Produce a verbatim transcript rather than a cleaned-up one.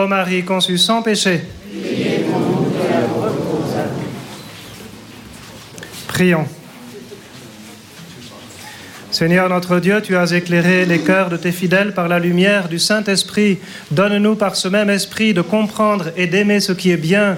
Marie conçue sans péché. Prions. Seigneur notre Dieu, tu as éclairé les cœurs de tes fidèles par la lumière du Saint-Esprit. Donne-nous par ce même esprit de comprendre et d'aimer ce qui est bien